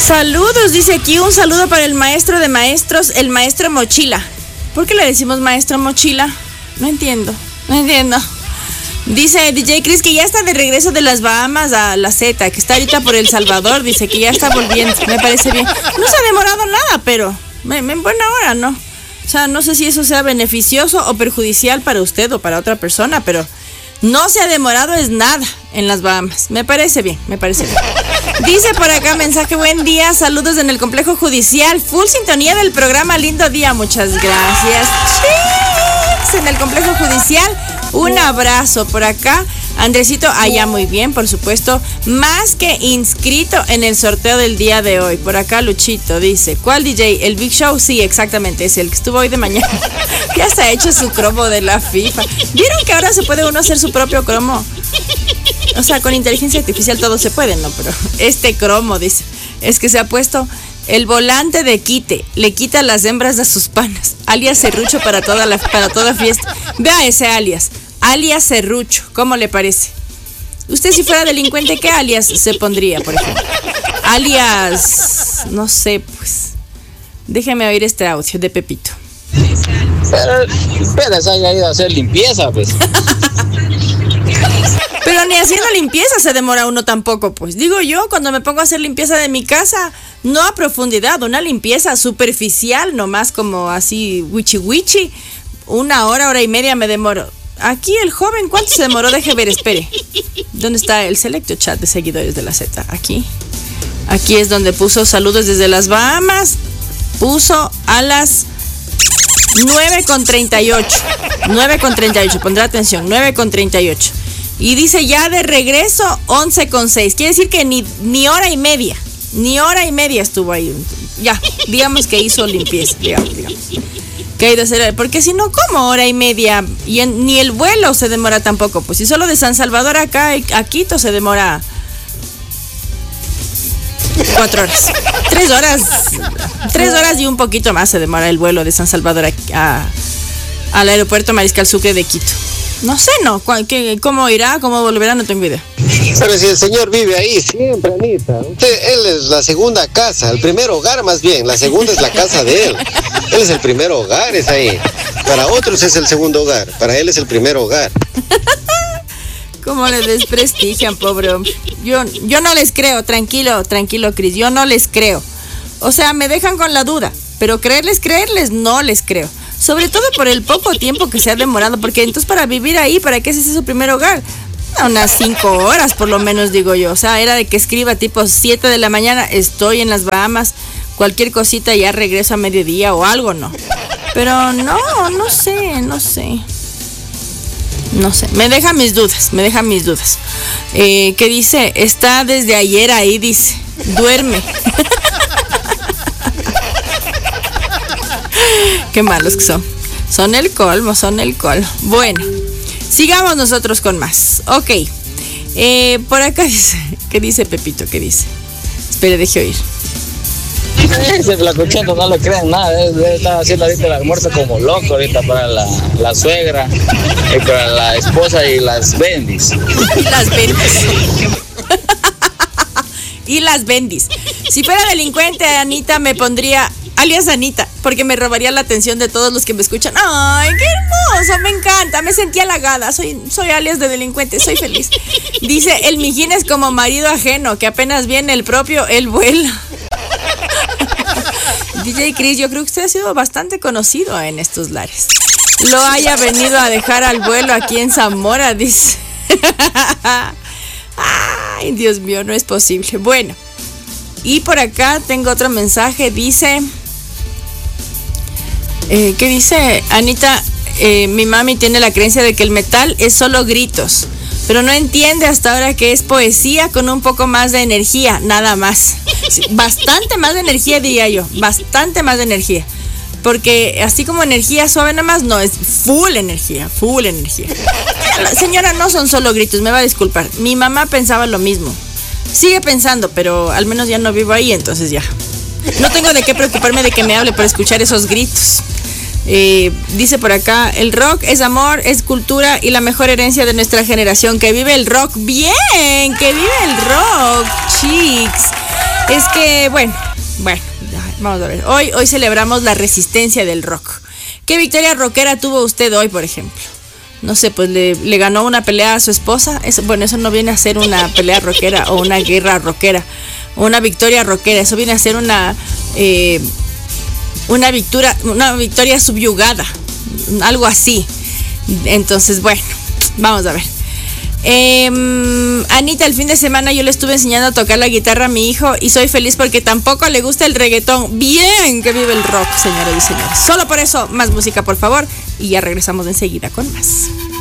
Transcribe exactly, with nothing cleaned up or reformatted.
Saludos, dice aquí, un saludo para el maestro de maestros, el maestro Mochila. ¿Por qué le decimos maestro Mochila? No entiendo, no entiendo. Dice D J Chris que ya está de regreso de las Bahamas a la Z, que está ahorita por El Salvador, dice que ya está volviendo, me parece bien. No se ha demorado nada, pero en buena hora, ¿no? O sea, no sé si eso sea beneficioso o perjudicial para usted o para otra persona, pero no se ha demorado es nada en las Bahamas. Me parece bien, me parece bien. Dice por acá, mensaje, buen día, saludos en el complejo judicial, full sintonía del programa, lindo día, muchas gracias. Chicks, en el complejo judicial, un abrazo por acá. Andresito, allá muy bien, por supuesto, más que inscrito en el sorteo del día de hoy. Por acá Luchito dice, ¿cuál D J? ¿El Big Show? Sí, exactamente, es el que estuvo hoy de mañana. Ya se ha hecho su cromo de la FIFA. ¿Vieron que ahora se puede uno hacer su propio cromo? O sea, con inteligencia artificial todo se puede, ¿no? Pero este cromo, dice, es que se ha puesto el volante de quite, le quita las hembras a sus panas. Alias serrucho para toda, la, para toda fiesta. Vea ese alias. Alias serrucho, ¿cómo le parece? Usted si fuera delincuente, ¿qué alias se pondría, por ejemplo? Alias, no sé, pues. Déjeme oír este audio de Pepito. Pero, pero se haya ido a hacer limpieza, pues. Pero ni haciendo limpieza se demora uno tampoco, pues. Digo yo, cuando me pongo a hacer limpieza de mi casa, no a profundidad, una limpieza superficial, nomás como así, wichi wichi, una hora, hora y media me demoro. Aquí el joven, ¿cuánto se demoró? Deje ver, espere. ¿Dónde está el selecto chat de seguidores de la Z? Aquí. Aquí es donde puso saludos desde las Bahamas. Puso a las nueve con treinta y ocho. nueve con treinta y ocho, pondrá atención, nueve con treinta y ocho. Y dice ya de regreso once con seis. Quiere decir que ni, ni hora y media. Ni hora y media estuvo ahí. Ya, digamos que hizo limpieza, digamos, digamos. Que ha ido a hacer, porque si no, ¿cómo hora y media? Y en, ni el vuelo se demora tampoco. Pues si solo de San Salvador acá a Quito se demora cuatro horas. Tres horas. Tres horas y un poquito más se demora el vuelo de San Salvador a, a, al aeropuerto Mariscal Sucre de Quito. No sé, no. ¿Qué, ¿Cómo irá? ¿Cómo volverá? No tengo idea. Pero si el señor vive ahí siempre, Anita. Usted, él es la segunda casa, el primer hogar más bien. La segunda es la casa de él. Él es el primer hogar, es ahí. Para otros es el segundo hogar. Para él es el primer hogar. ¿Cómo le desprestigian, pobre hombre? Yo, yo no les creo, tranquilo, tranquilo, Cris. Yo no les creo. O sea, me dejan con la duda. Pero creerles, creerles, no les creo. Sobre todo por el poco tiempo que se ha demorado. Porque entonces para vivir ahí, ¿para qué es ese su primer hogar? Unas cinco horas por lo menos, digo yo. O sea, era de que escriba tipo siete de la mañana, estoy en las Bahamas, cualquier cosita ya regreso a mediodía o algo, ¿no? Pero no, no sé, no sé. No sé, me deja mis dudas, me deja mis dudas. Eh, ¿Qué dice? Está desde ayer ahí, dice. Duerme. Qué malos que son. Son el colmo, son el colmo. Bueno. Sigamos nosotros con más. Ok. Eh, por acá dice. ¿Qué dice Pepito? ¿Qué dice? Espere, deje oír. Ese flacuchento no le crean nada. Debe estar haciendo ahorita el almuerzo como loco ahorita para la, la suegra, y para la esposa y las bendis. Y las bendis. Y las bendis. Si fuera delincuente, Anita, me pondría alias Anita, porque me robaría la atención de todos los que me escuchan. ¡Ay, qué hermoso! Me encanta, me sentí halagada. Soy, soy alias de delincuente, soy feliz. Dice, el mijín es como marido ajeno, que apenas viene el propio, él vuela. D J Chris, yo creo que usted ha sido bastante conocido en estos lares. Lo haya venido a dejar al vuelo aquí en Zamora, dice. Ay, Dios mío, no es posible. Bueno, y por acá tengo otro mensaje, dice... Eh, ¿Qué dice? Anita, eh, mi mami tiene la creencia de que el metal es solo gritos, pero no entiende hasta ahora que es poesía con un poco más de energía, nada más. Sí, bastante más de energía, diría yo, bastante más de energía. Porque así como energía suave nada más, no, es full energía, full energía. Señora, no son solo gritos, me va a disculpar. Mi mamá pensaba lo mismo. Sigue pensando, pero al menos ya no vivo ahí, entonces ya. No tengo de qué preocuparme de que me hable por escuchar esos gritos. Eh, dice por acá, el rock es amor, es cultura y la mejor herencia de nuestra generación. Que vive el rock, bien, que vive el rock, chicos. Es que, bueno, bueno, vamos a ver. Hoy, hoy celebramos la resistencia del rock. ¿Qué victoria rockera tuvo usted hoy, por ejemplo? No sé, pues le, le ganó una pelea a su esposa. Eso, bueno, eso no viene a ser una pelea rockera o una guerra rockera. Una victoria rockera. Eso viene a ser una, eh, una, victoria, una victoria subyugada. Algo así. Entonces, bueno, vamos a ver. Eh, Anita, el fin de semana yo le estuve enseñando a tocar la guitarra a mi hijo y soy feliz porque tampoco le gusta el reggaetón. Bien que vive el rock, señores y señores. Solo por eso, más música, por favor. Y ya regresamos enseguida con más.